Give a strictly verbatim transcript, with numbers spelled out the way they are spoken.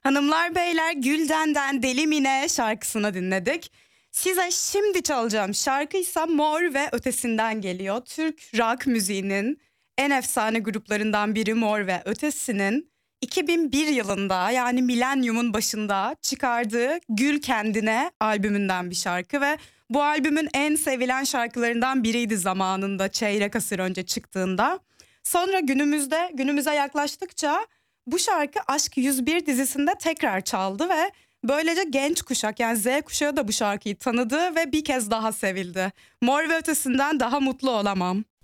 Hanımlar beyler Gülden'den Deli Mine şarkısını dinledik. Size şimdi çalacağım şarkıysa Mor ve Ötesi'nden geliyor. Türk rock müziğinin en efsane gruplarından biri Mor ve Ötesi'nin iki bin bir yılında yani milenyumun başında çıkardığı Gül Kendine albümünden bir şarkı ve bu albümün en sevilen şarkılarından biriydi zamanında, çeyrek asır önce çıktığında. Sonra günümüzde günümüze yaklaştıkça bu şarkı Aşk yüz bir dizisinde tekrar çaldı ve böylece genç kuşak yani Z kuşağı da bu şarkıyı tanıdı ve bir kez daha sevildi. Mor ve Ötesi'nden daha mutlu olamam.